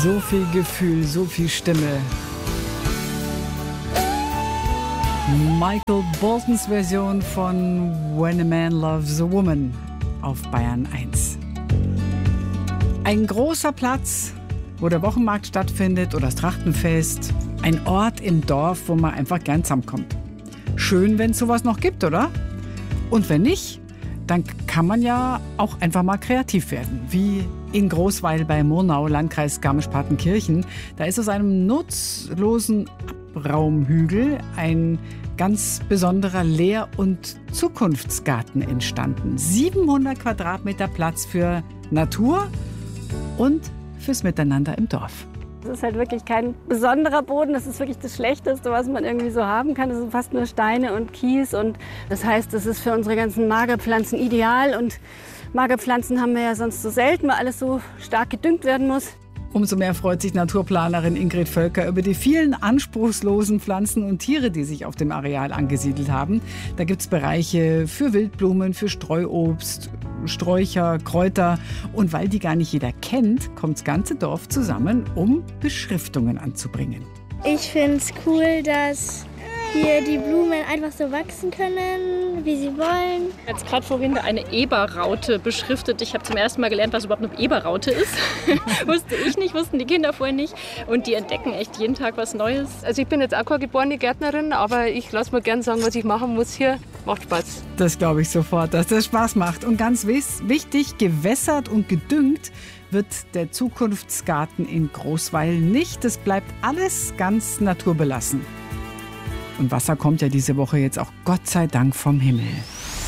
So viel Gefühl, so viel Stimme. Michael Boltons Version von When a Man Loves a Woman auf Bayern 1. Ein großer Platz, wo der Wochenmarkt stattfindet oder das Trachtenfest. Ein Ort im Dorf, wo man einfach gern zusammenkommt. Schön, wenn es sowas noch gibt, oder? Und wenn nicht, dann kann man ja auch einfach mal kreativ werden. Wie in Großweil bei Murnau, Landkreis Garmisch-Partenkirchen. Da ist aus einem nutzlosen Abraumhügel ein ganz besonderer Lehr- und Zukunftsgarten entstanden. 700 Quadratmeter Platz für Natur und fürs Miteinander im Dorf. Das ist halt wirklich kein besonderer Boden, das ist wirklich das Schlechteste, was man irgendwie so haben kann. Das sind fast nur Steine und Kies und das heißt, das ist für unsere ganzen Magerpflanzen ideal und Magerpflanzen haben wir ja sonst so selten, weil alles so stark gedüngt werden muss. Umso mehr freut sich Naturplanerin Ingrid Völker über die vielen anspruchslosen Pflanzen und Tiere, die sich auf dem Areal angesiedelt haben. Da gibt es Bereiche für Wildblumen, für Streuobst, Sträucher, Kräuter. Und weil die gar nicht jeder kennt, kommt das ganze Dorf zusammen, um Beschriftungen anzubringen. Ich finde es cool, dass hier die Blumen einfach so wachsen können, wie sie wollen. Jetzt gerade vorhin eine Eberraute beschriftet. Ich habe zum ersten Mal gelernt, was überhaupt eine Eberraute ist. Wusste ich nicht, wussten die Kinder vorher nicht. Und die entdecken echt jeden Tag was Neues. Also ich bin jetzt auch keine geborene Gärtnerin, aber ich lasse mir gern sagen, was ich machen muss hier. Macht Spaß. Das glaube ich sofort, dass das Spaß macht. Und ganz wichtig, gewässert und gedüngt wird der Zukunftsgarten in Großweil nicht. Es bleibt alles ganz naturbelassen. Und Wasser kommt ja diese Woche jetzt auch Gott sei Dank vom Himmel.